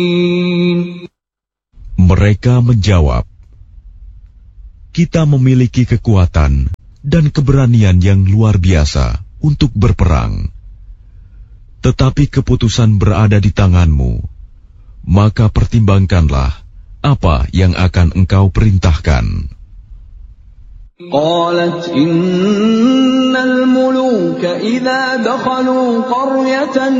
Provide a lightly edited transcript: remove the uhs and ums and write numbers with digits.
Mereka menjawab, kita memiliki kekuatan dan keberanian yang luar biasa untuk berperang. Tetapi keputusan berada di tanganmu, maka pertimbangkanlah apa yang akan engkau perintahkan. قالت إن الملوك إذا دخلوا قرية